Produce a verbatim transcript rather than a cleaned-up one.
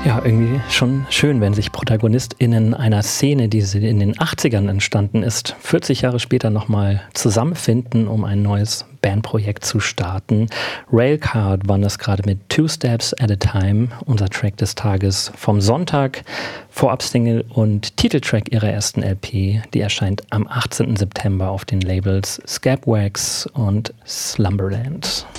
Ja, irgendwie schon schön, wenn sich ProtagonistInnen einer Szene, die in den achtzigern entstanden ist, vierzig Jahre später nochmal zusammenfinden, um ein neues Bandprojekt zu starten. Railcard waren das gerade mit Two Steps at a Time, unser Track des Tages vom Sonntag, Vorab-Single und Titeltrack ihrer ersten L P. Die erscheint am achtzehnten September auf den Labels Scabwax und Slumberland.